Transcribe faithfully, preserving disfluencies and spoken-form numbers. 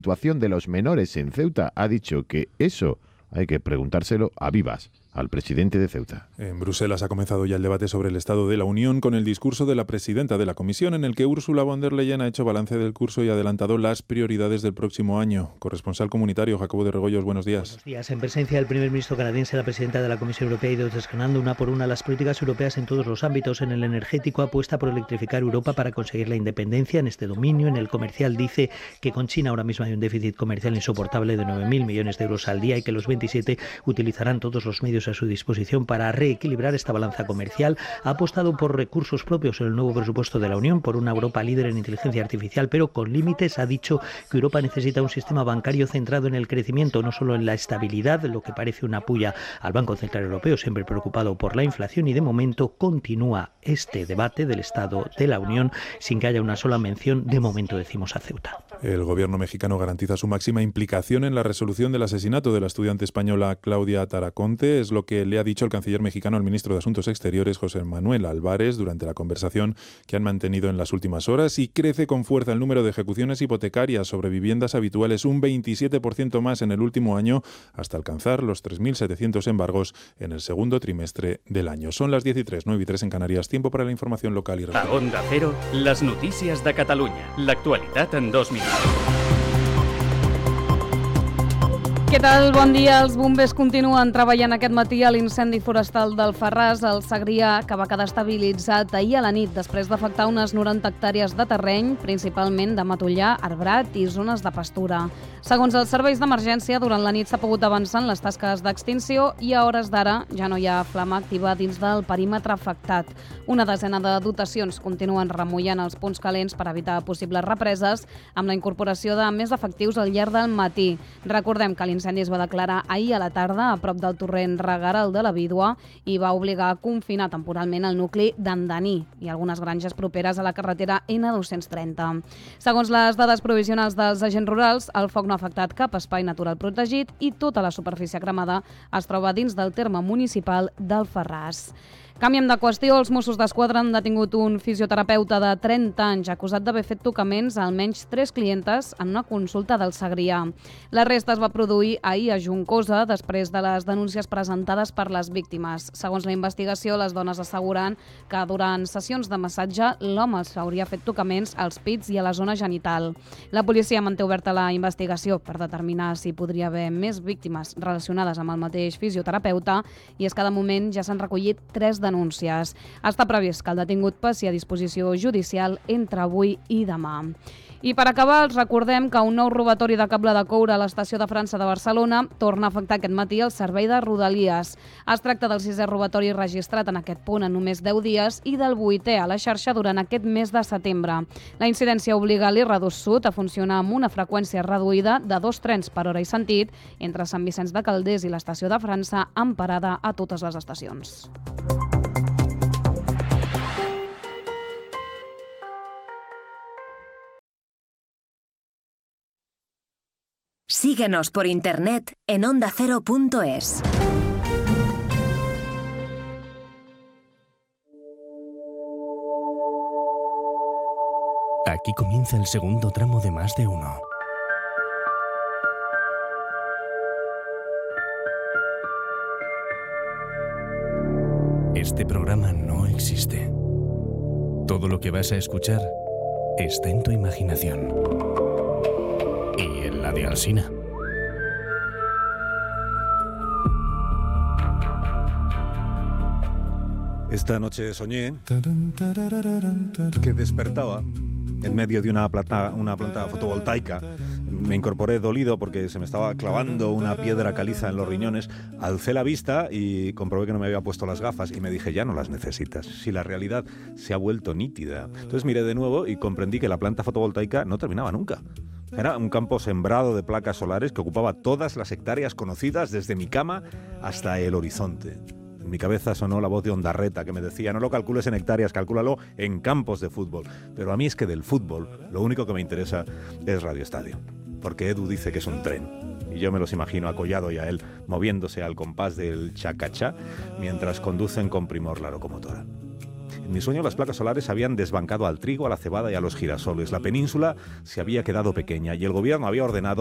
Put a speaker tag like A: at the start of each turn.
A: situación de los menores en Ceuta. Ha dicho que eso hay que preguntárselo a vivas al presidente de Ceuta.
B: En Bruselas ha comenzado ya el debate sobre el Estado de la Unión con el discurso de la presidenta de la Comisión, en el que Ursula von der Leyen ha hecho balance del curso y adelantado las prioridades del próximo año. Corresponsal comunitario Jacobo de Regoyos, buenos días.
C: Buenos días. En presencia del primer ministro canadiense, la presidenta de la Comisión Europea ha ido desgranando una por una las políticas europeas en todos los ámbitos. En el energético apuesta por electrificar Europa para conseguir la independencia en este dominio. En el comercial dice que con China ahora mismo hay un déficit comercial insoportable de nueve mil millones de euros al día y que los veintisiete utilizarán todos los medios a su disposición para reequilibrar esta balanza comercial. Ha apostado por recursos propios en el nuevo presupuesto de la Unión, por una Europa líder en inteligencia artificial, pero con límites. Ha dicho que Europa necesita un sistema bancario centrado en el crecimiento, no solo en la estabilidad, lo que parece una pulla al Banco Central Europeo, siempre preocupado por la inflación, y de momento continúa este debate del Estado de la Unión sin que haya una sola mención, de momento decimos, a Ceuta.
B: El gobierno mexicano garantiza su máxima implicación en la resolución del asesinato de la estudiante española Claudia Taraconte. Es lo que le ha dicho el canciller mexicano al ministro de Asuntos Exteriores, José Manuel Álvarez, durante la conversación que han mantenido en las últimas horas. Y crece con fuerza el número de ejecuciones hipotecarias sobre viviendas habituales, un veintisiete por ciento más en el último año, hasta alcanzar los tres mil setecientos embargos en el segundo trimestre del año. Son las diez y tres, nueve y tres en Canarias. Tiempo para la información local y regional.
D: A Onda Cero, las noticias de Catalunya. L'actualitat en dos minuts.
E: Què tal? Bon dia. Els bombers continuen treballant aquest matí a l'incendi forestal d'Alfarràs, al Segrià, que va quedar estabilitzat ahir a la nit després d'afectar unes noranta hectàrees de terreny, principalment de matollar, arbrat i zones de pastura. Segons els serveis d'emergència, durant la nit s'ha pogut avançar en les tasques d'extinció i a hores d'ara ja no hi ha flama activa dins del perímetre afectat. Una desena de dotacions continuen remullant els punts calents per evitar possibles represes, amb la incorporació de més efectius al llarg del matí. Recordem que l'incendi es va declarar ahir a la tarda a prop del torrent Regaral de la Vídua i va obligar a confinar temporalment el nucli d'Andaní i algunes granges properes a la carretera ene dos-cents trenta. Segons les dades provisionals dels agents rurals, el foc no ha afectat cap espai natural protegit i tota la superfície cremada es troba dins del terme municipal d'Alfarràs. Canviem de qüestió. Els Mossos d'Esquadra han detingut un fisioterapeuta de trenta anys acusat d'haver fet tocaments a almenys tres clientes en una consulta del Segrià. L'arrest es va produir ahir a Juncosa després de les denúncies presentades per les víctimes. Segons la investigació, les dones asseguren que durant sessions de massatge l'home els hauria fet tocaments als pits i a la zona genital. La policia manté oberta la investigació per determinar si podria haver més víctimes relacionades amb el mateix fisioterapeuta, i és que de moment ja s'han recollit tres denúncies. denúncies. Està previst que el detingut passi a disposició judicial entre avui i demà. I per acabar, els recordem que un nou robatori de cable de coure a l'estació de França de Barcelona torna a afectar aquest matí el servei de Rodalies. Es tracta del sisè robatori registrat en aquest punt en només deu dies i del vuitè a la xarxa durant aquest mes de setembre. La incidència obliga l'I-Redus Sud a funcionar amb una freqüència reduïda de dos trens per hora i sentit entre Sant Vicenç de Calders i l'estació de França, amb parada a totes les estacions.
F: Síguenos por internet en onda cero punto es.
G: Aquí comienza el segundo tramo de Más de Uno. Este programa no existe. Todo lo que vas a escuchar está en tu imaginación. Y en la de Alsina.
H: Esta noche soñé que despertaba en medio de una planta, una planta fotovoltaica. Me incorporé dolido porque se me estaba clavando una piedra caliza en los riñones. Alcé la vista y comprobé que no me había puesto las gafas y me dije, ya no las necesitas, si la realidad se ha vuelto nítida. Entonces miré de nuevo y comprendí que la planta fotovoltaica no terminaba nunca. Era un campo sembrado de placas solares que ocupaba todas las hectáreas conocidas desde mi cama hasta el horizonte. En mi cabeza sonó la voz de Ondarreta que me decía, no lo calcules en hectáreas, calcúlalo en campos de fútbol. Pero a mí es que del fútbol lo único que me interesa es Radio Estadio. Porque Edu dice que es un tren. Y yo me los imagino a Collado y a él moviéndose al compás del chacachá mientras conducen con primor la locomotora. En mi sueño las placas solares habían desbancado al trigo, a la cebada y a los girasoles. La península se había quedado pequeña y el gobierno había ordenado